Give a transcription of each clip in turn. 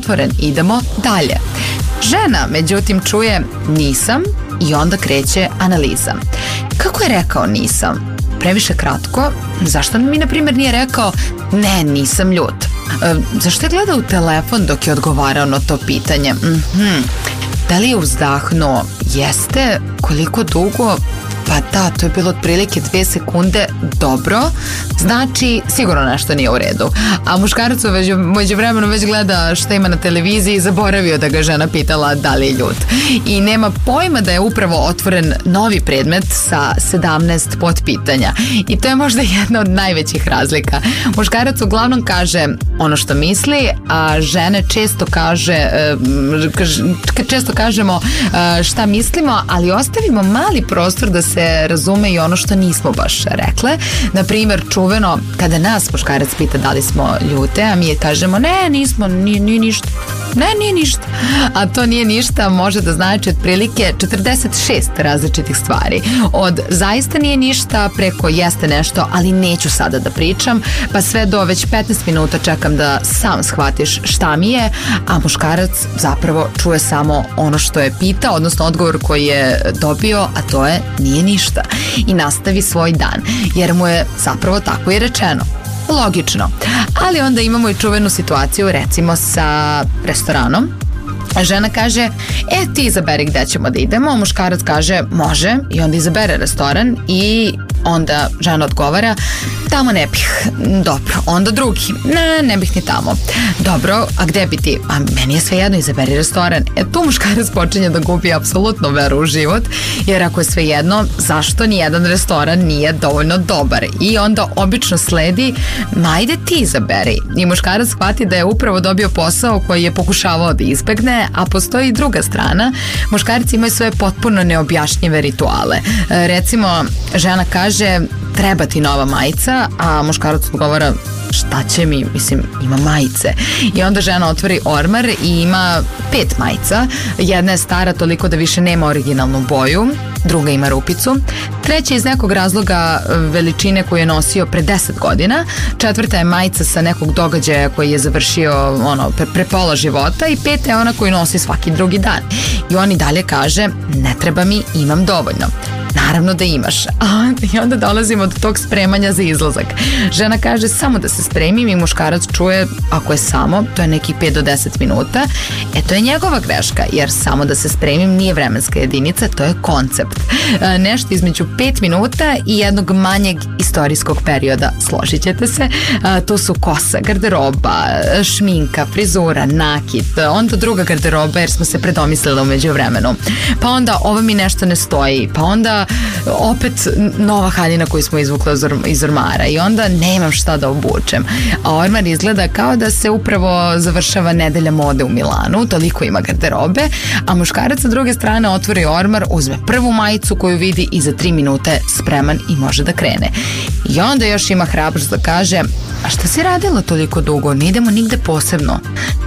otvoren, idemo dalje. Žena, međutim, čuje nisam i onda kreće analiza. Kako je rekao nisam? Previše kratko. Zašto mi, na primjer, nije rekao ne, nisam ljut? Zašto je gledao u telefon dok je odgovarao na to pitanje? Da li je uzdahnuo? Jeste. Koliko dugo? Pa da, to je bilo otprilike 2 sekunde. Dobro, znači sigurno nešto nije u redu. A muškarac međuvremenu već gleda šta ima na televiziji i zaboravio da ga žena pitala da li je ljut. I nema pojma da je upravo otvoren novi predmet sa 17 potpitanja. I to je možda jedna od najvećih razlika. Muškarac uglavnom kaže ono što misli, a žene često kažemo šta mislimo, ali ostavimo mali prostor da se razume i ono što nismo baš rekle. Na primjer, čuveno, kada nas muškarac pita da li smo ljute, a mi je kažemo ne, nismo, nije ništa. Ne, nije ništa. A to nije ništa može da znači otprilike 46 različitih stvari. Od zaista nije ništa preko jeste nešto, ali neću sada da pričam, pa sve do već 15 minuta čekam da sam shvatiš šta mi je, a muškarac zapravo čuje samo ono što je pitao, odnosno odgovor koji je dobio, a to je nije ništa. I nastavi svoj dan, jer mu je zapravo tako i rečeno. Logično. Ali onda imamo i čuvenu situaciju, recimo sa restoranom. Žena kaže, ti izaberi gde ćemo da idemo, a muškarac kaže, može, i onda izabere restoran i onda žena odgovara, tamo ne bih. Dobro, onda drugi, ne bih ni tamo. Dobro, a gde bi ti? A meni je svejedno, izaberi restoran. Tu muškarac počinje da gubi apsolutno veru u život, jer ako je svejedno, zašto nijedan restoran nije dovoljno dobar? I onda obično sledi, ajde ti izaberi. I muškarac shvati da je upravo dobio posao koji je pokušavao da izbegne, a postoji i druga strana. Muškarci imaju svoje potpuno neobjašnjive rituale. Recimo, žena kaže, treba ti nova majica, a muškarac odgovara, šta će mi, mislim, ima majice. I onda žena otvori ormar i ima 5 majica. Jedna je stara toliko da više nema originalnu boju, druga ima rupicu, treća iz nekog razloga veličine koju je nosio pre 10 godina, četvrta je majica sa nekog događaja koji je završio pre pola života i peta je ona koju nosi svaki drugi dan. I on i dalje kaže, ne treba mi, imam dovoljno. Naravno da imaš. I onda dolazimo do tog spremanja za izlazak. Žena kaže samo da se spremim i muškarac čuje, ako je samo, to je neki 5 do 10 minuta. To je njegova greška, jer samo da se spremim nije vremenska jedinica, to je koncept. Nešto između 5 minuta i jednog manjeg istorijskog perioda, složit ćete se. To su kosa, garderoba, šminka, frizura, nakit, onda druga garderoba jer smo se predomislili u međuvremenu. Pa onda ovo mi nešto ne stoji, pa onda opet nova haljina koju smo izvukli iz ormara i onda nemam šta da obučem. A ormar izgleda kao da se upravo završava nedelja mode u Milanu, toliko ima garderobe, a muškarac sa druge strane otvori ormar, uzme prvu majicu koju vidi i za 3 minute spreman i može da krene. I onda još ima hrabrost da kaže, a šta si radila toliko dugo, ne idemo nigde posebno?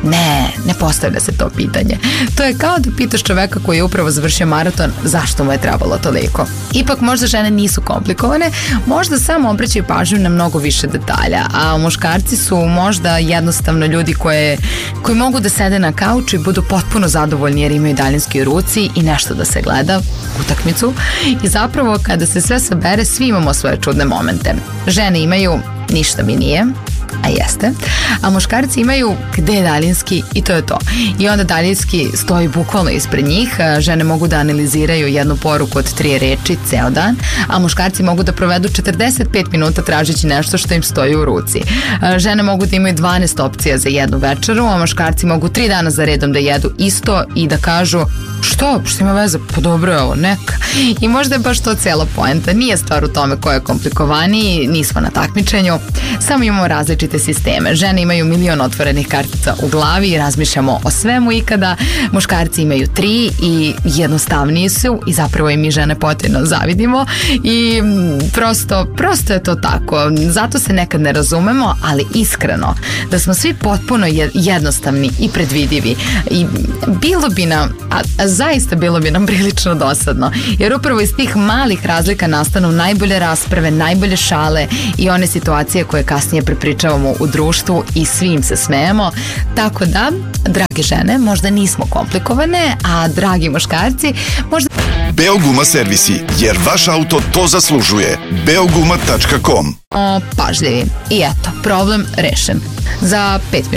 Ne postavlja se to pitanje. To je kao da pitaš čoveka koji je upravo završio maraton zašto mu je trebalo toliko. Ipak možda žene nisu komplikovane, možda samo obraćaju pažnju na mnogo više detalja, a muškarci su možda jednostavno ljudi koji mogu da sede na kauču i budu potpuno zadovoljni jer imaju daljinski u ruci i nešto da se gleda, utakmicu, i zapravo kada se sve sabere svi imamo svoje čudne momente. Žene imaju ništa mi nije, a jeste, a muškarci imaju gde je daljinski i to je to. I onda daljinski stoji bukvalno ispred njih, žene mogu da analiziraju jednu poruku od 3 reči ceo dan, a muškarci mogu da provedu 45 minuta tražeći nešto što im stoji u ruci. Žene mogu da imaju 12 opcija za jednu večeru, a muškarci mogu 3 dana za redom da jedu isto i da kažu što ima veze, pa dobro je ovo, neka. I možda je baš to cela poenta, nije stvar u tome ko je komplikovaniji, nismo na takmičenju, samo imamo različite sisteme. Žene imaju milion otvorenih kartica u glavi i razmišljamo o svemu ikada, muškarci imaju 3 i jednostavniji su i zapravo i mi žene potrebno zavidimo i prosto je to tako. Zato se nekad ne razumemo, ali iskreno, da smo svi potpuno jednostavni i predvidivi i bilo bi nam, a zaista bilo bi nam prilično dosadno. Jer upravo iz tih malih razlika nastanu najbolje rasprave, najbolje šale i one situacije koje kasnije prepričavamo u društvu i svim se smejemo. Tako da, drage žene, možda nismo komplikovane, a dragi muškarci, možda... Beoguma servisi, jer vaš auto to zaslužuje. Beoguma.com. Pažljivi. I eto, problem rešen. Za 5 minuta